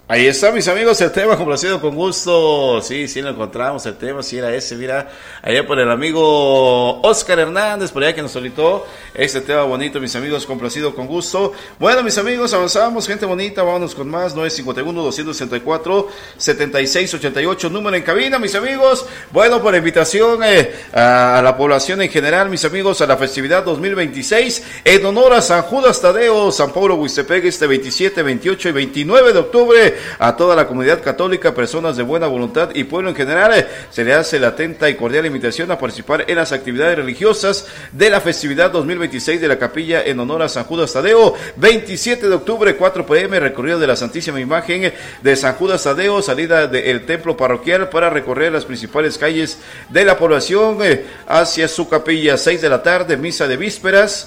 Ahí está, mis amigos, el tema complacido con gusto. Sí, lo encontramos, el tema, sí era ese, mira, allá por el amigo Oscar Hernández, por allá que nos solicitó este tema bonito, mis amigos, complacido con gusto. Bueno, mis amigos, avanzamos, gente bonita, vámonos con más, 951-264-7688, número en cabina, mis amigos. Bueno, por invitación a la población en general, mis amigos, a la festividad 2026, en honor a San Judas Tadeo, San Pablo Huixtepec, este 27, 28 y 29 de octubre, a toda la comunidad católica, personas de buena voluntad y pueblo en general, se le hace la atenta y cordial invitación a participar en las actividades religiosas de la festividad 2026 de la capilla en honor a San Judas Tadeo. 27 de octubre, 4 p.m, recorrido de la Santísima Imagen de San Judas Tadeo, salida del templo parroquial para recorrer las principales calles de la población hacia su capilla. 6 de la tarde, misa de vísperas.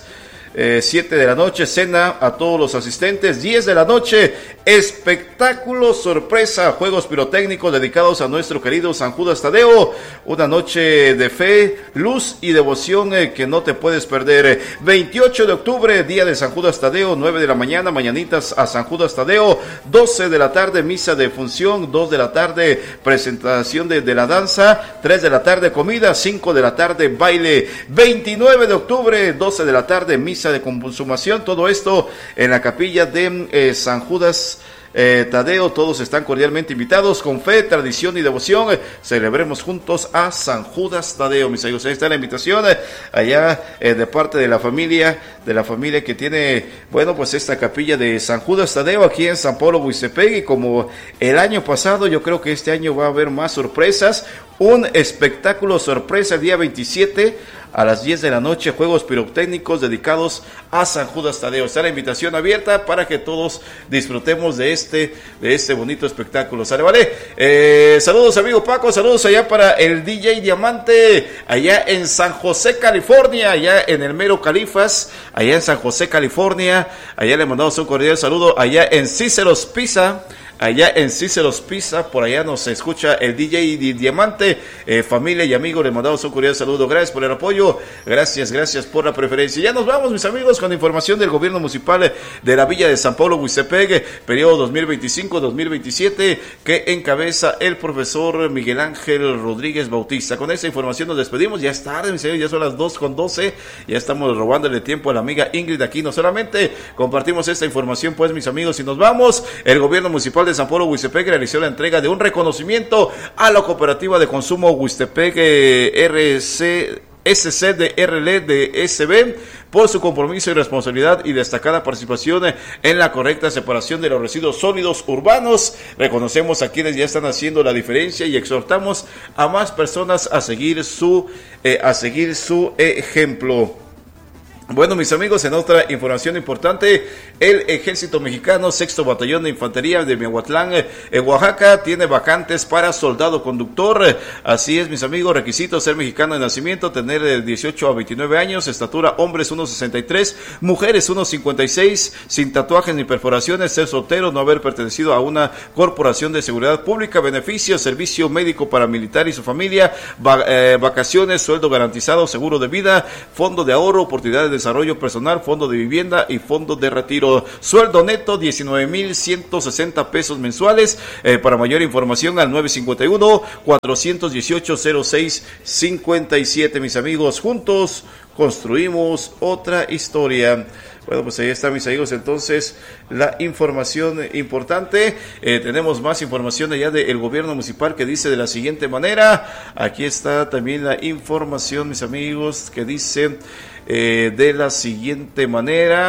7 de la noche, cena a todos los asistentes. 10 de la noche, espectáculo sorpresa, juegos pirotécnicos dedicados a nuestro querido San Judas Tadeo. Una noche de fe, luz y devoción que no te puedes perder. 28 de octubre, día de San Judas Tadeo, 9 de la mañana, mañanitas a San Judas Tadeo. 12 de la tarde, misa de función. 2 de la tarde, presentación de la danza. 3 de la tarde, comida. 5 de la tarde, baile. 29 de octubre, 12 de la tarde, misa de consumación. Todo esto en la capilla de San Judas Tadeo. Todos están cordialmente invitados. Con fe, tradición y devoción, celebremos juntos a San Judas Tadeo, mis amigos. Ahí está la invitación allá de parte de la familia que tiene, bueno, pues esta capilla de San Judas Tadeo aquí en San Pablo Huixtepec. Y como el año pasado, yo creo que este año va a haber más sorpresas. Un espectáculo sorpresa el día 27 a las 10 de la noche, juegos pirotécnicos dedicados a San Judas Tadeo. Está la invitación abierta para que todos disfrutemos de este bonito espectáculo. ¿Sale, vale? Saludos, amigo Paco, saludos allá para el DJ Diamante, allá en San José, California, allá en el mero Califas, allá en San José, California. Allá le mandamos un cordial saludo, allá en Cíceros Pizza. Allá en Cíceros Pizza, por allá nos escucha el DJ Diamante, familia y amigos, le mandamos un cordial saludo. Gracias por el apoyo, gracias por la preferencia. Ya nos vamos, mis amigos, con información del gobierno municipal de la Villa de San Pablo Huixtepec, periodo 2025-2027, que encabeza el profesor Miguel Ángel Rodríguez Bautista. Con esta información nos despedimos, ya es tarde, mis amigos, ya son las 2:12, ya estamos robándole tiempo a la amiga Ingrid aquí. No solamente compartimos esta información, pues, mis amigos, y nos vamos. El gobierno municipal de San Pablo Huixtepec realizó la entrega de un reconocimiento a la cooperativa de consumo Huixtepec SCDRL de SB por su compromiso y responsabilidad y destacada participación en la correcta separación de los residuos sólidos urbanos. Reconocemos a quienes ya están haciendo la diferencia y exhortamos a más personas a seguir su ejemplo. Bueno, mis amigos, en otra información importante, el Ejército Mexicano, 6º Batallón de Infantería de Miahuatlán, en Oaxaca, tiene vacantes para soldado conductor. Así es, mis amigos, requisitos: ser mexicano de nacimiento, tener de 18 a 29 años, estatura hombres 1.63, mujeres 1.56, sin tatuajes ni perforaciones, ser soltero, no haber pertenecido a una corporación de seguridad pública, beneficios: servicio médico paramilitar y su familia, vacaciones, sueldo garantizado, seguro de vida, fondo de ahorro, oportunidades de desarrollo personal, fondo de vivienda y fondo de retiro. Sueldo neto 19,160 pesos mensuales. Para mayor información al 951-418-0657. Mis amigos, juntos construimos otra historia. Bueno, pues ahí está, mis amigos, entonces la información importante. Tenemos más información allá del gobierno municipal que dice de la siguiente manera. Aquí está también la información, mis amigos, que dice de la siguiente manera.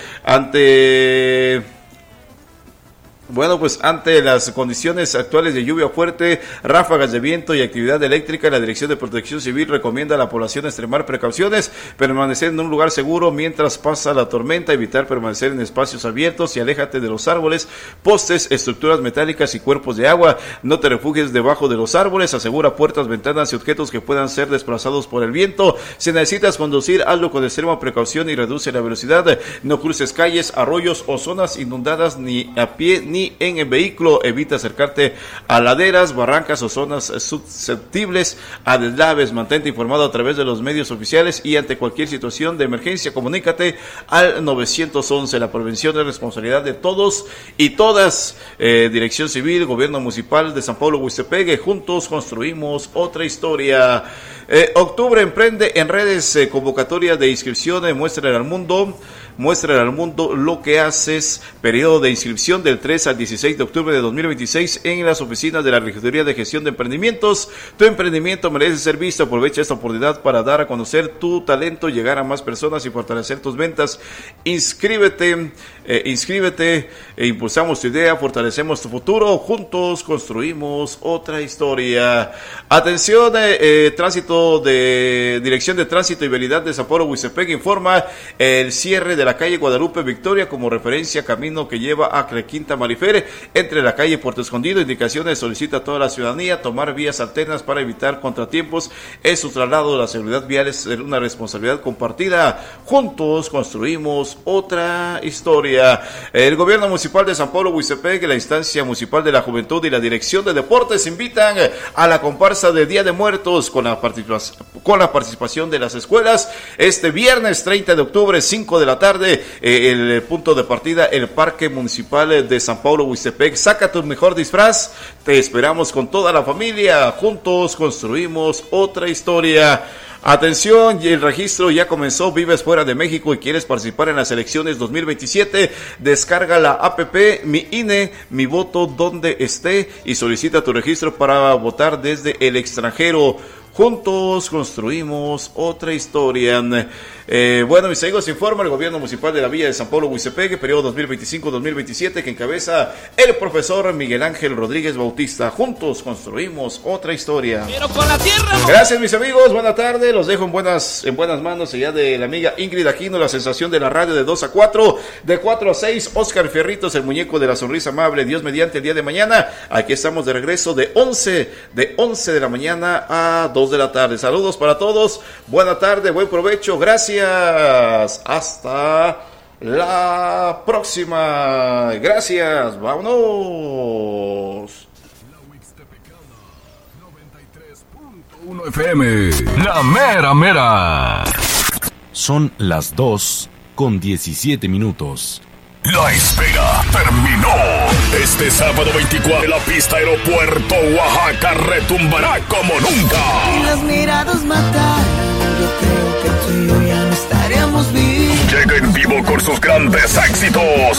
Ante las condiciones actuales de lluvia fuerte, ráfagas de viento y actividad eléctrica, la Dirección de Protección Civil recomienda a la población extremar precauciones, permanecer en un lugar seguro mientras pasa la tormenta, evitar permanecer en espacios abiertos y aléjate de los árboles, postes, estructuras metálicas y cuerpos de agua. No te refugies debajo de los árboles, asegura puertas, ventanas y objetos que puedan ser desplazados por el viento. Si necesitas conducir, hazlo con extrema precaución y reduce la velocidad. No cruces calles, arroyos o zonas inundadas ni a pie ni ni en el vehículo. Evita acercarte a laderas, barrancas o zonas susceptibles a deslaves. Mantente informado a través de los medios oficiales y ante cualquier situación de emergencia comunícate al 911. La prevención es responsabilidad de todos y todas. Dirección Civil, Gobierno Municipal de San Pablo Huistepegue, juntos construimos otra historia. Octubre emprende en redes, convocatoria de inscripción, muéstrale al mundo lo que haces. Periodo de inscripción del 3 al 16 de octubre de 2026 en las oficinas de la Regiduría de Gestión de Emprendimientos. Tu emprendimiento merece ser visto. Aprovecha esta oportunidad para dar a conocer tu talento, llegar a más personas y fortalecer tus ventas. Inscríbete, impulsamos tu idea, fortalecemos tu futuro, juntos construimos otra historia. Atención, tránsito de Dirección de Tránsito y Vialidad de San Pablo Huistepegue informa el cierre de la calle Guadalupe Victoria como referencia camino que lleva a Quinta Marifere entre la calle Puerto Escondido. Indicaciones: solicita a toda la ciudadanía tomar vías alternas para evitar contratiempos en su traslado. La seguridad vial es una responsabilidad compartida. Juntos construimos otra historia. El Gobierno Municipal de San Pablo Huistepegue, la Instancia Municipal de la Juventud y la Dirección de Deportes invitan a la comparsa de Día de Muertos con la participación de las escuelas este viernes 30 de octubre, 5 de la tarde. El punto de partida, el Parque Municipal de San Pablo Huistepegue. Saca tu mejor disfraz, te esperamos con toda la familia. Juntos construimos otra historia. Atención, el registro ya comenzó. Vives fuera de México y quieres participar en las elecciones 2027. Descarga la APP Mi INE, mi voto donde esté, y solicita tu registro para votar desde el extranjero. Juntos construimos otra historia. Bueno, mis amigos, informa el Gobierno Municipal de la Villa de San Pablo Huistepegue, periodo 2025-2027, que encabeza el profesor Miguel Ángel Rodríguez Bautista. Juntos construimos otra historia. Pero con la tierra. Gracias, mis amigos, buena tarde. Los dejo en buenas manos allá de la amiga Ingrid Aquino, la sensación de la radio, de 2 a 4, de 4 a 6, Oscar Fierritos, el muñeco de la sonrisa amable. Dios mediante, el día de mañana, aquí estamos de regreso de 11 de la mañana a 2 de la tarde. Saludos para todos, buena tarde, buen provecho, gracias, hasta la próxima, gracias, vámonos. La 93.1 FM, la mera mera. Son las 2:17. La espera terminó. Este sábado 24 la pista Aeropuerto Oaxaca retumbará como nunca. Y las miradas mataron. Yo creo que tú y yo ya no estaríamos vivos. Llega en vivo con sus grandes éxitos.